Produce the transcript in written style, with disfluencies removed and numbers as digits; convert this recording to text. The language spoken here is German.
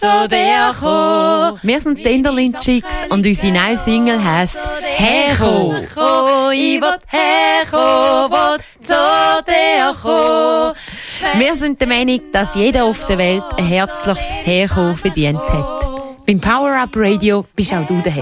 zu dir kommen. Wir sind die Enderlin Chicks und unsere neue Single heisst «Herko». Ich will herkommen, will zu dir kommen. Wir sind der Meinung, dass jeder auf der Welt ein herzliches Herkommen verdient hat. Beim Power Up Radio bist auch du daheim.